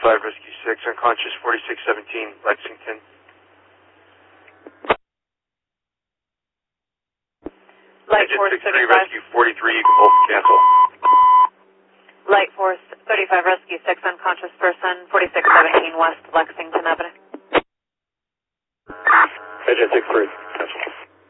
35 Rescue 6, unconscious 4617, Lexington. Light Force 63 35. Rescue 43, you can both cancel. Light Force 35 Rescue 6, unconscious person, 4617 West Lexington Avenue. Agent 63, cancel.